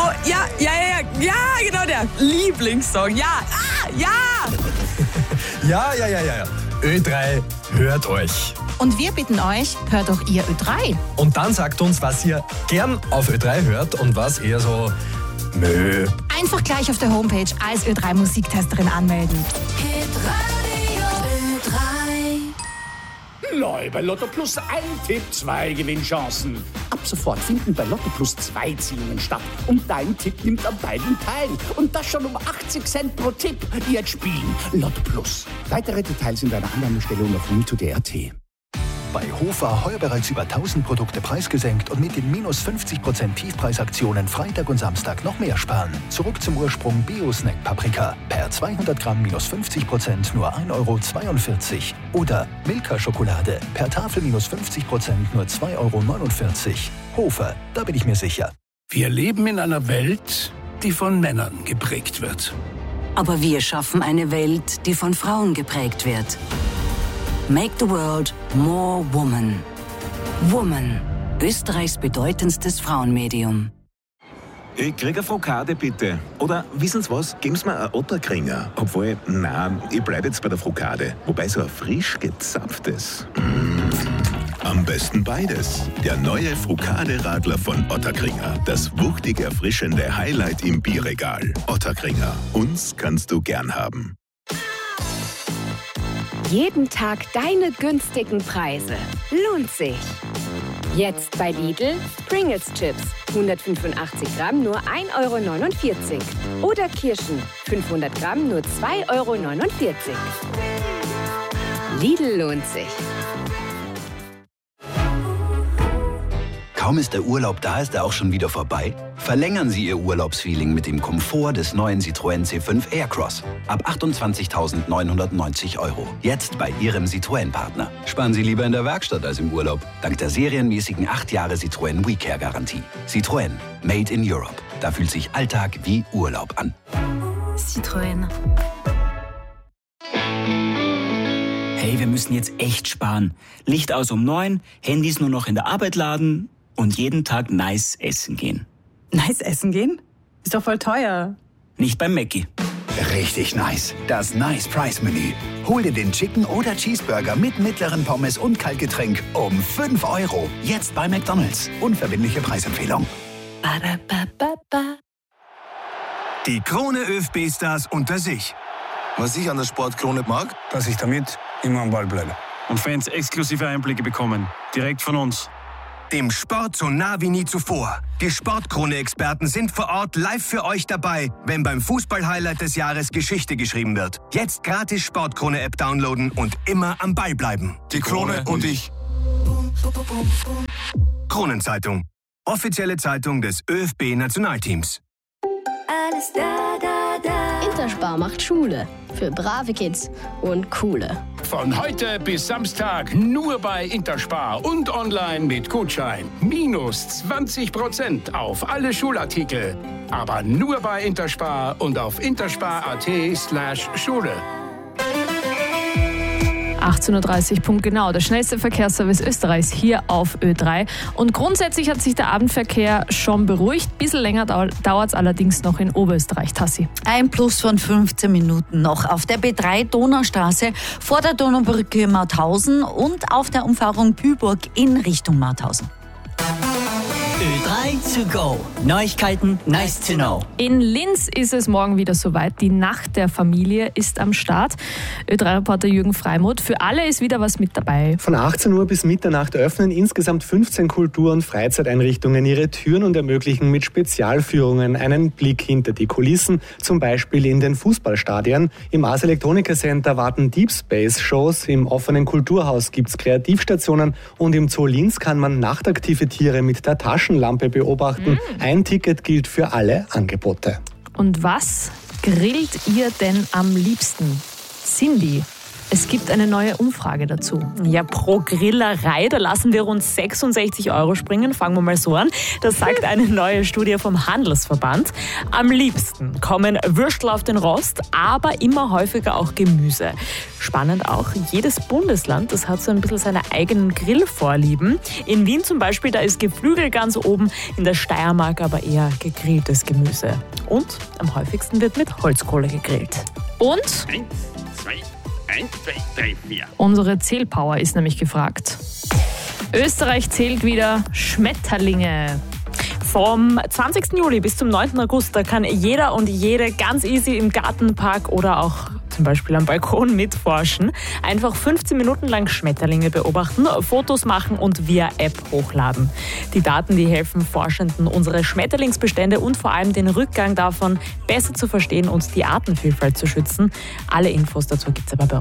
Oh, ja, genau der Lieblingssong. Ja. Ja. Ö3 hört euch. Und wir bitten euch, hört auch ihr Ö3. Und dann sagt uns, was ihr gern auf Ö3 hört und was eher so Mö. Einfach gleich auf der Homepage als Ö3 Musiktesterin anmelden. Neu bei Lotto Plus ein Tipp, 2 Gewinnchancen. Ab sofort finden bei Lotto Plus 2 Ziehungen statt. Und dein Tipp nimmt an beiden teil. Und das schon um 80 Cent pro Tipp. Jetzt spielen Lotto Plus. Weitere Details in deiner Annahmestelle und auf www.to.at. Bei Hofer heuer bereits über 1000 Produkte preisgesenkt und mit den minus 50% Tiefpreisaktionen Freitag und Samstag noch mehr sparen. Zurück zum Ursprung Bio-Snack Paprika. Per 200 Gramm minus 50% nur 1,42 €. Oder Milka Schokolade. Per Tafel minus 50% nur 2,49 €. Hofer, da bin ich mir sicher. Wir leben in einer Welt, die von Männern geprägt wird. Aber wir schaffen eine Welt, die von Frauen geprägt wird. Make the world more woman. Woman, Österreichs bedeutendstes Frauenmedium. Ich krieg eine Frokade, bitte. Oder, wissen Sie was, geben Sie mir einen Otterkringer. Obwohl, nein, ich bleib jetzt bei der Frokade. Wobei so ein frisch gezapftes. Am besten beides. Der neue Frokade-Radler von Otterkringer. Das wuchtig erfrischende Highlight im Bierregal. Otterkringer. Uns kannst du gern haben. Jeden Tag deine günstigen Preise. Lohnt sich. Jetzt bei Lidl Pringles Chips. 185 Gramm nur 1,49 €. Oder Kirschen. 500 Gramm nur 2,49 €. Lidl lohnt sich. Kaum ist der Urlaub da, ist er auch schon wieder vorbei? Verlängern Sie Ihr Urlaubsfeeling mit dem Komfort des neuen Citroën C5 Aircross. Ab 28.990 €. Jetzt bei Ihrem Citroën-Partner. Sparen Sie lieber in der Werkstatt als im Urlaub. Dank der serienmäßigen 8 Jahre Citroën WeCare-Garantie. Citroën. Made in Europe. Da fühlt sich Alltag wie Urlaub an. Citroën. Hey, wir müssen jetzt echt sparen. Licht aus um 9, Handys nur noch in der Arbeit laden und jeden Tag nice essen gehen. Nice essen gehen? Ist doch voll teuer. Nicht beim Mackie. Richtig nice. Das Nice Price Menü. Hol dir den Chicken oder Cheeseburger mit mittleren Pommes und Kaltgetränk um 5 €. Jetzt bei McDonald's. Unverbindliche Preisempfehlung. Die Krone ÖFB-Stars unter sich. Was ich an der Sportkrone mag, Dass ich damit immer am Ball bleibe. Und Fans exklusive Einblicke bekommen. Direkt von uns. Dem Sport so nah wie nie zuvor. Die Sportkrone-Experten sind vor Ort live für euch dabei, wenn beim Fußball-Highlight des Jahres Geschichte geschrieben wird. Jetzt gratis Sportkrone-App downloaden und immer am Ball bleiben. die Krone und ich. Kronenzeitung. Offizielle Zeitung des ÖFB-Nationalteams. Alles da. Interspar macht Schule. Für brave Kids und coole. Von heute bis Samstag nur bei Interspar und online mit Gutschein. Minus 20% auf alle Schulartikel. Aber nur bei Interspar und auf interspar.at/Schule. 18:30 Uhr, Punkt genau. Der schnellste Verkehrsservice Österreichs hier auf Ö3. Und grundsätzlich hat sich der Abendverkehr schon beruhigt. Ein bisschen länger dauert es allerdings noch in Oberösterreich. Tassi. Ein Plus von 15 Minuten noch auf der B3 Donaustraße vor der Donaubrücke Mauthausen und auf der Umfahrung Püburg in Richtung Mauthausen. Ö3 to go. Neuigkeiten, nice to know. In Linz ist es morgen wieder soweit. Die Nacht der Familie ist am Start. Ö3-Reporter Jürgen Freimuth. Für alle ist wieder was mit dabei. Von 18 Uhr bis Mitternacht öffnen insgesamt 15 Kultur- und Freizeiteinrichtungen ihre Türen und ermöglichen mit Spezialführungen einen Blick hinter die Kulissen, zum Beispiel in den Fußballstadien. Im Ars Electronica Center warten Deep Space Shows, im offenen Kulturhaus gibt es Kreativstationen und im Zoo Linz kann man nachtaktive Tiere mit der Taschenlampe beobachten. Ein Ticket gilt für alle Angebote. Und was grillt ihr denn am liebsten? Cindy. Es gibt eine neue Umfrage dazu. Ja, pro Grillerei, da lassen wir rund 66 € springen. Fangen wir mal so an. Das sagt eine neue Studie vom Handelsverband. Am liebsten kommen Würstel auf den Rost, aber immer häufiger auch Gemüse. Spannend auch, jedes Bundesland, das hat so ein bisschen seine eigenen Grillvorlieben. In Wien zum Beispiel, da ist Geflügel ganz oben, in der Steiermark aber eher gegrilltes Gemüse. Und am häufigsten wird mit Holzkohle gegrillt. Und? 1, 2, 3, 4. Unsere Zählpower ist nämlich gefragt. Österreich zählt wieder Schmetterlinge. Vom 20. Juli bis zum 9. August, da kann jeder und jede ganz easy im Gartenpark oder auch zum Beispiel am Balkon mitforschen. Einfach 15 Minuten lang Schmetterlinge beobachten, Fotos machen und via App hochladen. Die Daten, die helfen Forschenden, unsere Schmetterlingsbestände und vor allem den Rückgang davon besser zu verstehen und die Artenvielfalt zu schützen. Alle Infos dazu gibt's aber bei uns.